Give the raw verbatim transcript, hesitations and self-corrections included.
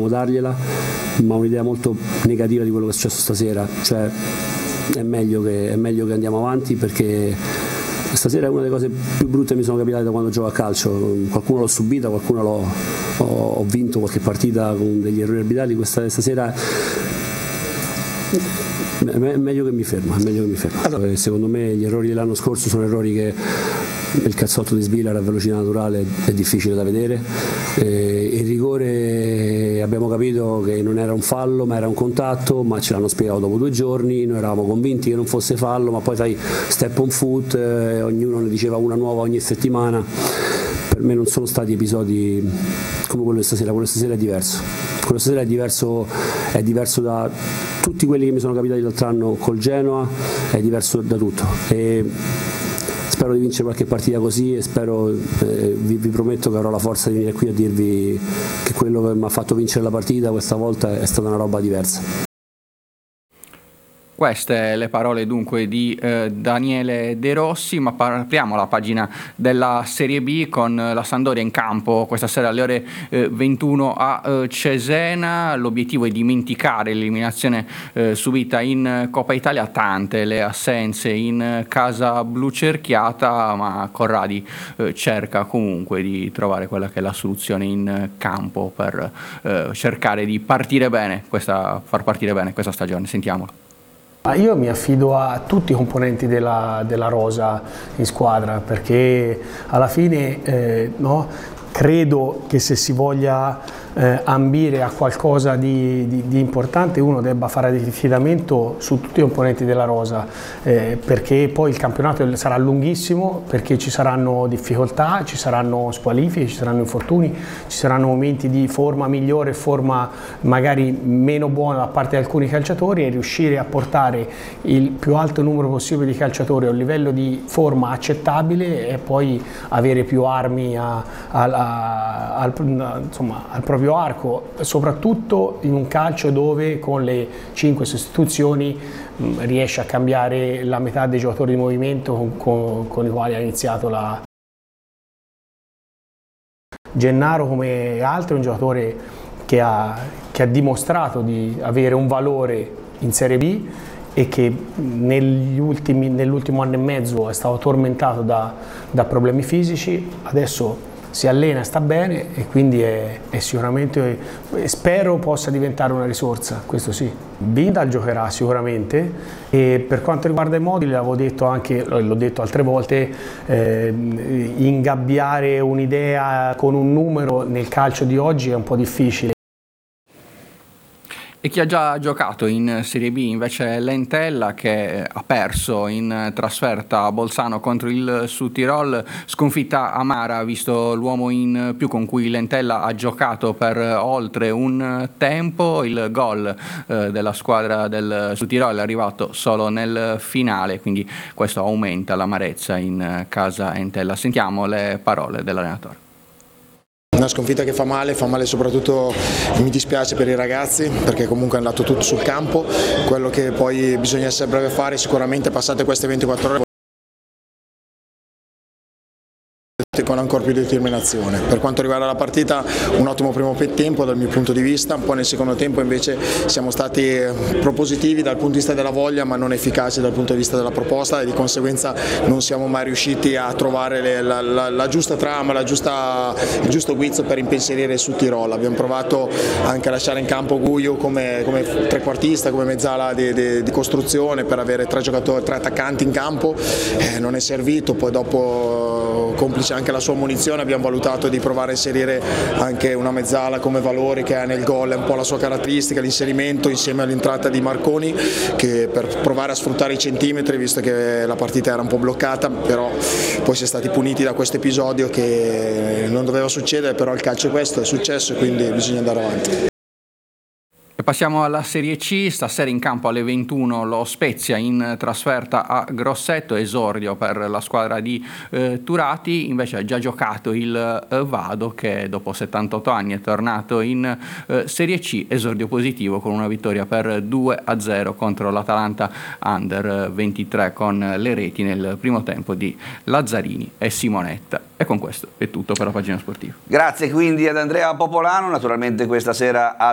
possiamo dargliela, ma ho un'idea molto negativa di quello che è successo stasera, cioè è meglio che, è meglio che andiamo avanti, perché stasera è una delle cose più brutte che mi sono capitate da quando gioco a calcio. Qualcuno l'ho subita, qualcuno l'ho, ho, ho vinto qualche partita con degli errori arbitrali. Questa stasera è meglio che mi fermo, è meglio che mi fermo. Allora, secondo me gli errori dell'anno scorso sono errori che il cazzotto di Sbilar a velocità naturale è difficile da vedere. Eh, il rigore abbiamo capito che non era un fallo ma era un contatto, ma ce l'hanno spiegato dopo due giorni. Noi eravamo convinti che non fosse fallo, ma poi sai, step on foot, eh, ognuno ne diceva una nuova ogni settimana. Per me non sono stati episodi come quello di stasera. Quello di stasera è diverso, quello di stasera è diverso, è diverso da tutti quelli che mi sono capitati l'altro anno col Genoa, è diverso da tutto. E spero di vincere qualche partita così, e spero, eh, vi, vi prometto che avrò la forza di venire qui a dirvi che quello che mi ha fatto vincere la partita questa volta è stata una roba diversa. Queste le parole dunque di eh, Daniele De Rossi, ma apriamo la pagina della Serie B con la Sampdoria in campo questa sera alle ore eh, ventuno a eh, Cesena. L'obiettivo è dimenticare l'eliminazione eh, subita in Coppa Italia, tante le assenze in casa blu cerchiata, ma Corradi eh, cerca comunque di trovare quella che è la soluzione in campo per eh, cercare di partire bene questa, far partire bene questa stagione. Sentiamolo. Io mi affido a tutti i componenti della, della rosa in squadra, perché alla fine eh, no, credo che se si voglia eh, ambire a qualcosa di, di, di importante uno debba fare affidamento su tutti i componenti della rosa, eh, perché poi il campionato sarà lunghissimo, perché ci saranno difficoltà, ci saranno squalifiche, ci saranno infortuni, ci saranno momenti di forma migliore, forma magari meno buona da parte di alcuni calciatori, e riuscire a portare il più alto numero possibile di calciatori a un livello di forma accettabile e poi avere più armi a, a, a, al, insomma, al proprio arco, soprattutto in un calcio dove con le cinque sostituzioni mh, riesce a cambiare la metà dei giocatori di movimento con, con, con i quali ha iniziato la Gennaro, come altri, è un giocatore che ha, che ha dimostrato di avere un valore in Serie B e che negli ultimi, nell'ultimo anno e mezzo è stato tormentato da, da problemi fisici. Adesso si allena, sta bene, e quindi è, è sicuramente, spero possa diventare una risorsa, questo sì. Vidal giocherà sicuramente, e per quanto riguarda i Immobile, l'avevo detto anche, l'ho detto altre volte, eh, ingabbiare un'idea con un numero nel calcio di oggi è un po' difficile. E chi ha già giocato in Serie B invece è l'Entella, che ha perso in trasferta a Bolzano contro il Südtirol, sconfitta amara visto l'uomo in più con cui l'Entella ha giocato per oltre un tempo. Il gol eh, della squadra del Südtirol è arrivato solo nel finale, quindi questo aumenta l'amarezza in casa Entella. Sentiamo le parole dell'allenatore. Una sconfitta che fa male, fa male soprattutto, mi dispiace per i ragazzi, perché comunque è andato tutto sul campo. Quello che poi bisogna essere bravi a fare sicuramente, passate queste ventiquattro ore, con ancora più determinazione. Per quanto riguarda la partita, un ottimo primo tempo dal mio punto di vista, un po' nel secondo tempo invece siamo stati propositivi dal punto di vista della voglia, ma non efficaci dal punto di vista della proposta, e di conseguenza non siamo mai riusciti a trovare le, la, la, la giusta trama, la giusta, il giusto guizzo per impensierire su Tirol. Abbiamo provato anche a lasciare in campo Guiu come, come trequartista, come mezzala di, di, di costruzione, per avere tre giocatori, tre attaccanti in campo, eh, non è servito. Poi dopo, complice anche la sua munizione, abbiamo valutato di provare a inserire anche una mezzala come Valori, che ha nel gol, è un po' la sua caratteristica, l'inserimento insieme all'entrata di Marconi, che per provare a sfruttare i centimetri, visto che la partita era un po' bloccata, però poi si è stati puniti da questo episodio che non doveva succedere, però il calcio è questo, è successo e quindi bisogna andare avanti. Passiamo alla Serie C, stasera in campo alle ventuno lo Spezia in trasferta a Grosseto, esordio per la squadra di eh, Turati. Invece ha già giocato il eh, Vado, che dopo settantotto anni è tornato in eh, Serie C, esordio positivo con una vittoria per due a zero contro l'Atalanta Under ventitré, con le reti nel primo tempo di Lazzarini e Simonetta. E con questo è tutto per la pagina sportiva. Grazie quindi ad Andrea Popolano, naturalmente questa sera al